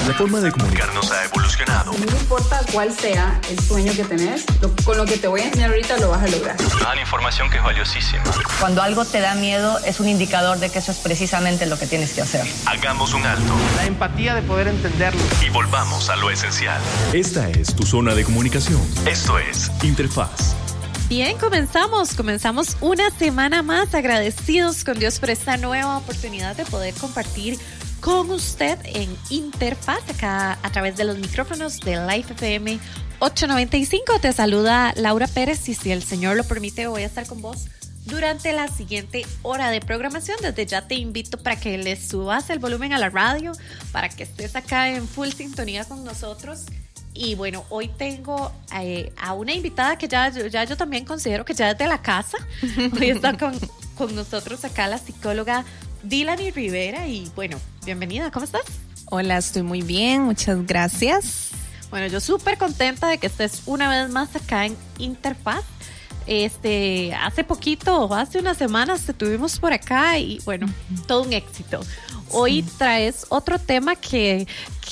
La forma de comunicarnos ha evolucionado. No importa cuál sea el sueño que tenés, con lo que te voy a enseñar ahorita lo vas a lograr. Nos dan información que es valiosísima. Cuando algo te da miedo es un indicador de que eso es precisamente lo que tienes que hacer. Hagamos un alto. La empatía de poder entenderlo. Y volvamos a lo esencial. Esta es tu zona de comunicación. Esto es Interfaz. Bien, comenzamos una semana más, agradecidos con Dios por esta nueva oportunidad de poder compartir con usted en Interfaz, acá a través de los micrófonos de Life FM 895. Te saluda Laura Pérez y si el Señor lo permite voy a estar con vos durante la siguiente hora de programación. Desde ya te invito para que le subas el volumen a la radio, para que estés acá en full sintonía con nosotros. Y bueno, hoy tengo a una invitada que ya yo también considero que ya es de la casa. Hoy está con nosotros acá la psicóloga Dilany Rivera. Y bueno, bienvenida, ¿cómo estás? Hola, estoy muy bien, muchas gracias. Bueno, yo súper contenta de que estés una vez más acá en Interfaz. Hace poquito, hace unas semanas te tuvimos por acá y bueno, todo un éxito. Hoy traes otro tema que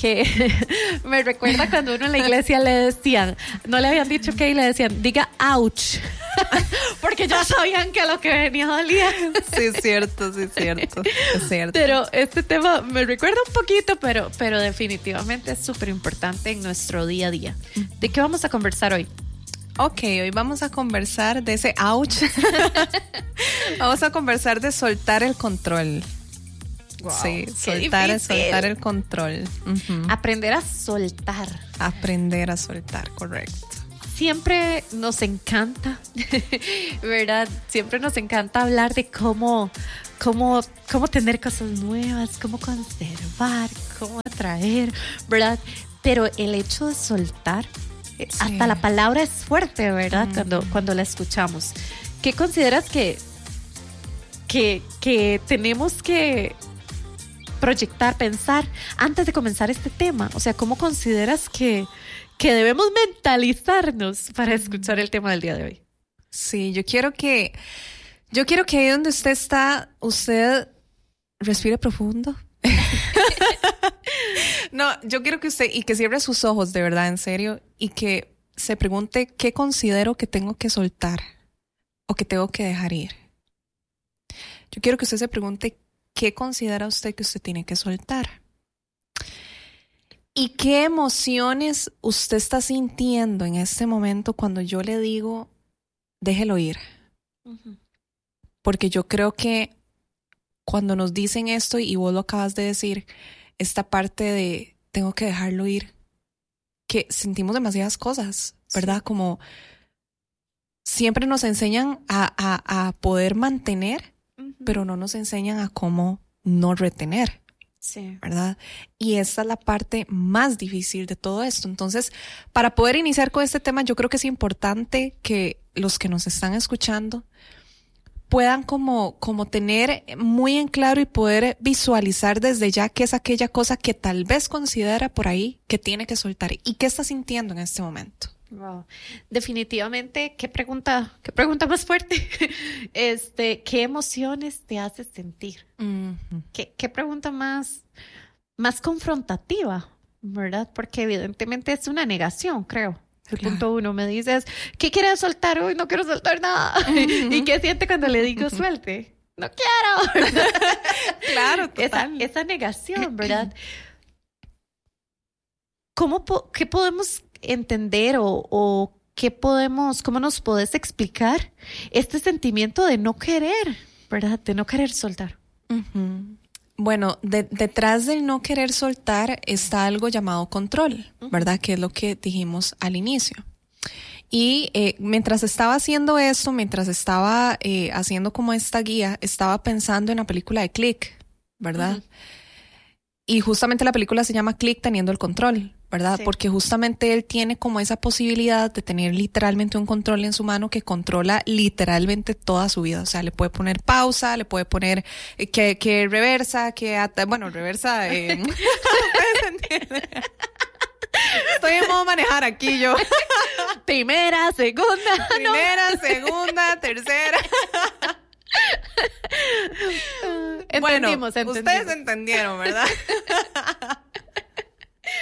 me recuerda cuando uno en la iglesia le decían, no le habían dicho que y le decían, diga ouch, porque ya sabían que a lo que venía dolía. Sí, es cierto. Pero este tema me recuerda un poquito, pero definitivamente es súper importante en nuestro día a día. ¿De qué vamos a conversar hoy? Ok, hoy vamos a conversar de ese ouch. Vamos a conversar de soltar el control. Wow, sí, soltar el control. Uh-huh. Aprender a soltar. Aprender a soltar, correcto. Siempre nos encanta, ¿verdad? Siempre nos encanta hablar de cómo tener cosas nuevas, cómo conservar, cómo atraer, ¿verdad? Pero el hecho de soltar, sí, hasta la palabra es fuerte, ¿verdad? Cuando la escuchamos. ¿Qué consideras que tenemos que proyectar, pensar antes de comenzar este tema? O sea, ¿cómo consideras que debemos mentalizarnos para escuchar el tema del día de hoy? Sí, yo quiero que ahí donde usted está, usted respire profundo. No, yo quiero que usted, y que cierre sus ojos, de verdad, en serio, y que se pregunte qué considero que tengo que soltar o que tengo que dejar ir. Yo quiero que usted se pregunte qué considera usted que usted tiene que soltar. ¿Y qué emociones usted está sintiendo en este momento cuando yo le digo, déjelo ir? Uh-huh. Porque yo creo que cuando nos dicen esto, y vos lo acabas de decir, esta parte de tengo que dejarlo ir, que sentimos demasiadas cosas, ¿verdad? Sí. Como siempre nos enseñan a poder mantener, uh-huh, pero no nos enseñan a cómo no retener. Sí. ¿Verdad? Y esta es la parte más difícil de todo esto. Entonces, para poder iniciar con este tema, yo creo que es importante que los que nos están escuchando puedan como tener muy en claro y poder visualizar desde ya qué es aquella cosa que tal vez considera por ahí que tiene que soltar y qué está sintiendo en este momento. Wow. Definitivamente, qué pregunta más fuerte. ¿Qué emociones te hace sentir? Uh-huh. ¿Qué pregunta más confrontativa, ¿verdad? Porque evidentemente es una negación, creo. El punto uno, me dices, ¿qué quieres soltar? Uy, no quiero soltar nada. Uh-huh. ¿Y qué siente cuando le digo suelte? No quiero. Claro, total. Esa negación, ¿verdad? ¿Qué podemos entender o cómo nos podés explicar este sentimiento de no querer, ¿verdad? De no querer soltar. Uh-huh. Bueno, detrás del no querer soltar está algo llamado control, ¿verdad? Que es lo que dijimos al inicio. Y mientras estaba haciendo esto, mientras estaba haciendo como esta guía, estaba pensando en la película de Click, ¿verdad? Uh-huh. Y justamente la película se llama Click, teniendo el control, ¿verdad? Sí. Porque justamente él tiene como esa posibilidad de tener literalmente un control en su mano que controla literalmente toda su vida. O sea, le puede poner pausa, le puede poner que reversa, reversa. Estoy en modo manejar aquí yo. Primera, segunda, tercera. Entendimos. Ustedes entendieron, ¿verdad?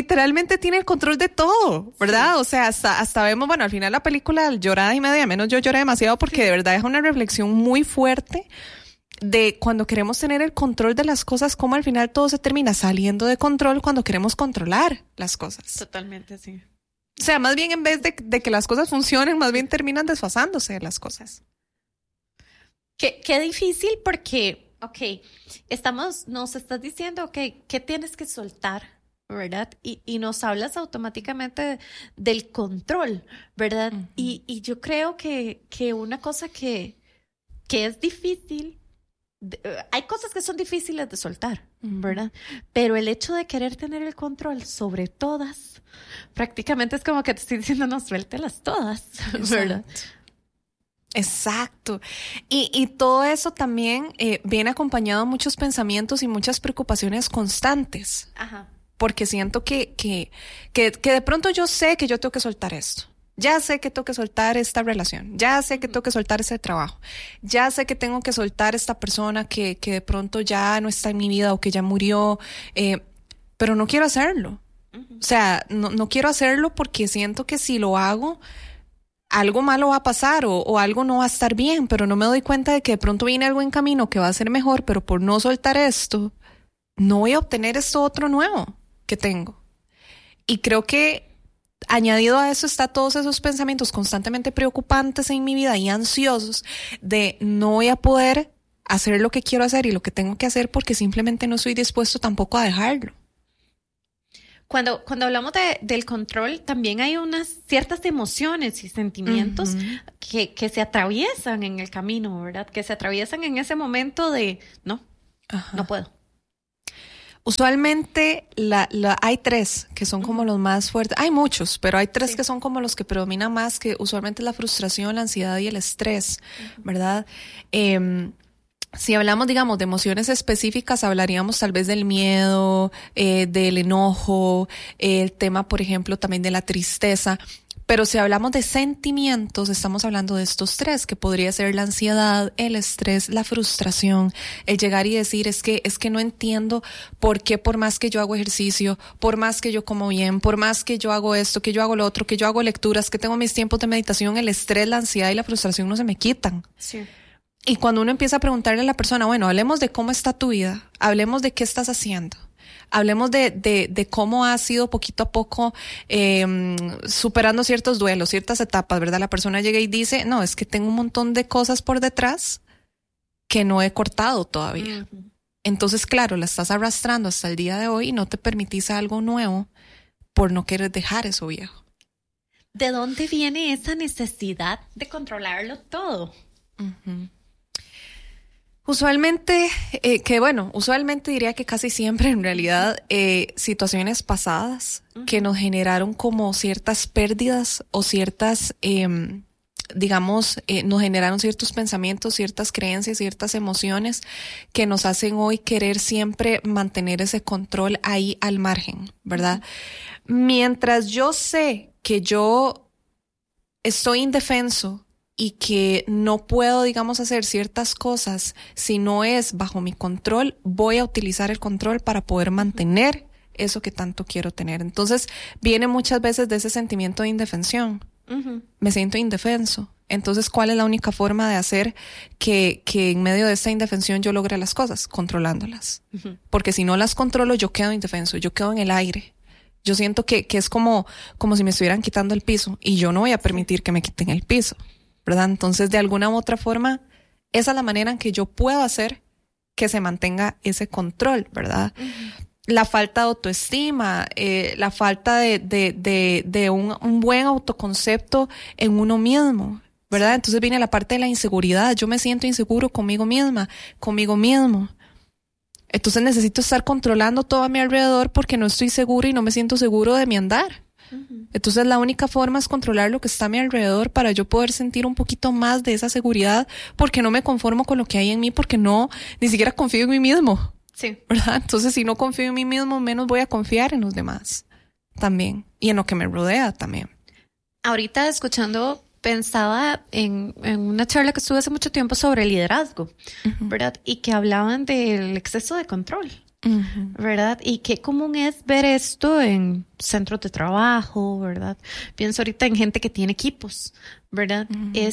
literalmente tiene el control de todo, ¿verdad? Sí. O sea, hasta vemos, bueno, al final la película llorada y media, menos yo lloré demasiado porque de verdad es una reflexión muy fuerte de cuando queremos tener el control de las cosas, cómo al final todo se termina saliendo de control cuando queremos controlar las cosas. Totalmente, sí. O sea, más bien en vez de que las cosas funcionen, más bien terminan desfasándose de las cosas. Qué difícil porque, nos estás diciendo, ¿qué tienes que soltar? ¿Verdad? Y nos hablas automáticamente del control, ¿verdad? Uh-huh. Y yo creo que una cosa que es difícil, hay cosas que son difíciles de soltar, ¿verdad? Pero el hecho de querer tener el control sobre todas, prácticamente es como que te estoy diciendo, no, suéltelas todas, ¿verdad? Exacto. Y todo eso también viene acompañado de muchos pensamientos y muchas preocupaciones constantes. Ajá. Porque siento que de pronto yo sé que yo tengo que soltar esto. Ya sé que tengo que soltar esta relación. Ya sé que tengo que soltar ese trabajo. Ya sé que tengo que soltar esta persona que de pronto ya no está en mi vida o que ya murió. Pero no quiero hacerlo. Uh-huh. O sea, no quiero hacerlo porque siento que si lo hago, algo malo va a pasar o algo no va a estar bien. Pero no me doy cuenta de que de pronto viene algo en camino que va a ser mejor, pero por no soltar esto, no voy a obtener esto otro nuevo que tengo. Y creo que añadido a eso está todos esos pensamientos constantemente preocupantes en mi vida y ansiosos de no voy a poder hacer lo que quiero hacer y lo que tengo que hacer porque simplemente no estoy dispuesto tampoco a dejarlo. Cuando hablamos del control, también hay unas ciertas emociones y sentimientos uh-huh. que se atraviesan en el camino, ¿verdad? Que se atraviesan en ese momento de no puedo. Usualmente hay tres que son como los más fuertes. Hay muchos, pero hay tres que son como los que predominan más, que usualmente es la frustración, la ansiedad y el estrés, ¿verdad? Si hablamos, digamos, de emociones específicas, hablaríamos tal vez del miedo, del enojo, el tema, por ejemplo, también de la tristeza. Pero si hablamos de sentimientos, estamos hablando de estos tres, que podría ser la ansiedad, el estrés, la frustración, el llegar y decir es que no entiendo por qué por más que yo hago ejercicio, por más que yo como bien, por más que yo hago esto, que yo hago lo otro, que yo hago lecturas, que tengo mis tiempos de meditación, el estrés, la ansiedad y la frustración no se me quitan. Sí. Y cuando uno empieza a preguntarle a la persona, bueno, hablemos de cómo está tu vida, hablemos de qué estás haciendo. Hablemos de cómo has sido poquito a poco superando ciertos duelos, ciertas etapas, ¿verdad? La persona llega y dice, no, es que tengo un montón de cosas por detrás que no he cortado todavía. Uh-huh. Entonces, claro, la estás arrastrando hasta el día de hoy y no te permitís algo nuevo por no querer dejar eso viejo. ¿De dónde viene esa necesidad de controlarlo todo? Uh-huh. Usualmente diría que casi siempre en realidad situaciones pasadas uh-huh. que nos generaron como ciertas pérdidas o ciertas, nos generaron ciertos pensamientos, ciertas creencias, ciertas emociones que nos hacen hoy querer siempre mantener ese control ahí al margen, ¿verdad? Uh-huh. Mientras yo sé que yo estoy indefenso y que no puedo, digamos, hacer ciertas cosas si no es bajo mi control, voy a utilizar el control para poder mantener eso que tanto quiero tener. Entonces, viene muchas veces de ese sentimiento de indefensión. Uh-huh. Me siento indefenso. Entonces, ¿cuál es la única forma de hacer que en medio de esta indefensión yo logre las cosas? Controlándolas. Uh-huh. Porque si no las controlo, yo quedo indefenso, yo quedo en el aire. Yo siento que es como si me estuvieran quitando el piso y yo no voy a permitir que me quiten el piso, ¿verdad? Entonces, de alguna u otra forma, esa es la manera en que yo puedo hacer que se mantenga ese control, ¿verdad? Uh-huh. La falta de autoestima, la falta de un buen autoconcepto en uno mismo, ¿verdad? Entonces viene la parte de la inseguridad. Yo me siento inseguro conmigo misma, conmigo mismo. Entonces necesito estar controlando todo a mi alrededor porque no estoy seguro y no me siento seguro de mi andar. Uh-huh. Entonces la única forma es controlar lo que está a mi alrededor para yo poder sentir un poquito más de esa seguridad, porque no me conformo con lo que hay en mí, porque ni siquiera confío en mí mismo. Sí. ¿Verdad? Entonces si no confío en mí mismo, menos voy a confiar en los demás también y en lo que me rodea también. Ahorita escuchando, pensaba en una charla que estuve hace mucho tiempo sobre liderazgo, uh-huh. ¿verdad? Y que hablaban del exceso de control. ¿verdad? Y qué común es ver esto en centros de trabajo, ¿verdad? Pienso ahorita en gente que tiene equipos, ¿verdad?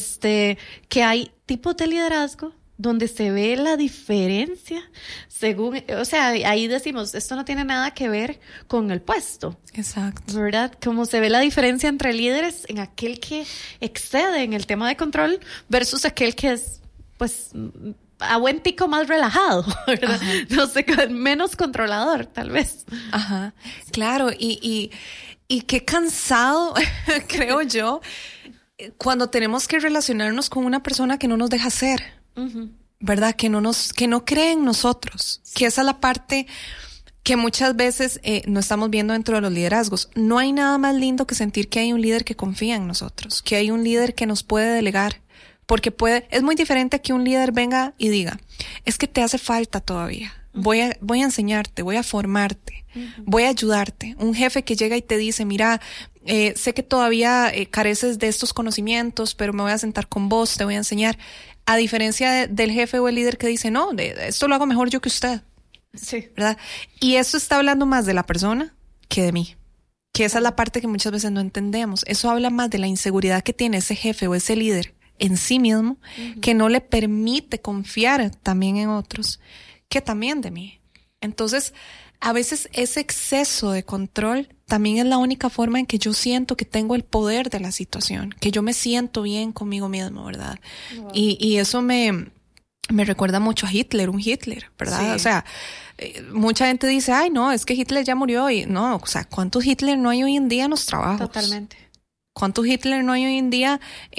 Que hay tipos de liderazgo donde se ve la diferencia según, o sea, ahí decimos, esto no tiene nada que ver con el puesto. Exacto. ¿Verdad? Como se ve la diferencia entre líderes en aquel que excede en el tema de control versus aquel que es, pues, a buen tico más relajado, ¿verdad? Ajá. No sé, menos controlador, tal vez. Ajá, claro, y qué cansado, creo yo, cuando tenemos que relacionarnos con una persona que no nos deja ser, ¿verdad? Que no cree en nosotros, que esa es la parte que muchas veces no estamos viendo dentro de los liderazgos. No hay nada más lindo que sentir que hay un líder que confía en nosotros, que hay un líder que nos puede delegar. Porque es muy diferente que un líder venga y diga, es que te hace falta todavía. Voy a enseñarte, voy a formarte, voy a ayudarte. Un jefe que llega y te dice, mira, sé que todavía careces de estos conocimientos, pero me voy a sentar con vos, te voy a enseñar. A diferencia del jefe o el líder que dice, no, esto lo hago mejor yo que usted. Sí. ¿Verdad? Y eso está hablando más de la persona que de mí. Que esa es la parte que muchas veces no entendemos. Eso habla más de la inseguridad que tiene ese jefe o ese líder en sí mismo, que no le permite confiar también en otros, que también de mí. Entonces, a veces ese exceso de control también es la única forma en que yo siento que tengo el poder de la situación, que yo me siento bien conmigo mismo, ¿verdad? Wow. Y eso me recuerda mucho a Hitler, un Hitler, ¿verdad? Sí. O sea, mucha gente dice, ay, no, es que Hitler ya murió. Y no, o sea, ¿cuántos Hitler no hay hoy en día en los trabajos? Totalmente. ¿Cuántos Hitler no hay hoy en día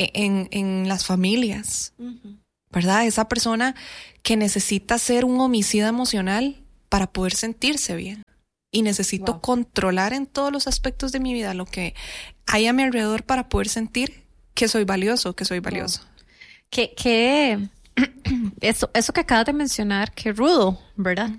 en las familias? ¿Verdad? Esa persona que necesita ser un homicida emocional para poder sentirse bien. Y necesito controlar en todos los aspectos de mi vida lo que hay a mi alrededor para poder sentir que soy valioso, que soy valioso. Eso que acabas de mencionar, qué rudo, ¿verdad?